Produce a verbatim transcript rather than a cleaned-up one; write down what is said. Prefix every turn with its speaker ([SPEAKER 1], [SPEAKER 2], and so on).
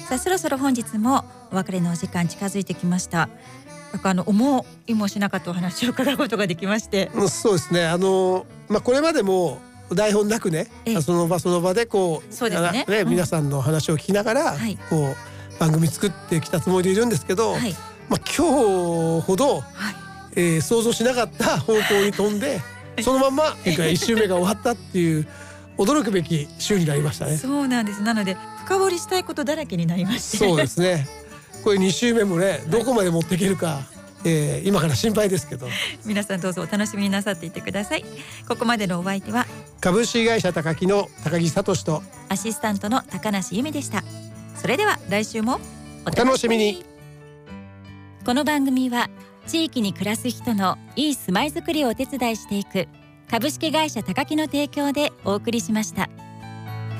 [SPEAKER 1] さあそろそろ本日もお別れのお時間近づいてきました。なんかあの思いもしなかったお話を伺うことができまして、
[SPEAKER 2] うん、そうですね。あの、まあ、これまでも台本なくね、その場その場でこう、
[SPEAKER 1] そうですね、
[SPEAKER 2] ね、
[SPEAKER 1] うん、
[SPEAKER 2] 皆さんの話を聞きながら、はい、こう番組作ってきたつもりでいるんですけど、はい、まあ、今日ほど、はい、えー、想像しなかった方向に飛んでそのままいっ週目が終わったっていう驚くべき週になりましたね。
[SPEAKER 1] そうなんです。なので深掘りしたいことだらけになりまして、
[SPEAKER 2] そうですね。これに週目もね、どこまで持っていけるか、はい、えー、今から心配ですけど、
[SPEAKER 1] 皆さんどうぞお楽しみになさっていってください。ここまでのお相手は
[SPEAKER 2] 株式会社高木の高木聡と
[SPEAKER 1] アシスタントの高梨由美でした。それでは来週も
[SPEAKER 2] お楽しみに。
[SPEAKER 1] この番組は地域に暮らす人のいい住まいづくりをお手伝いしていく株式会社高木の提供でお送りしました。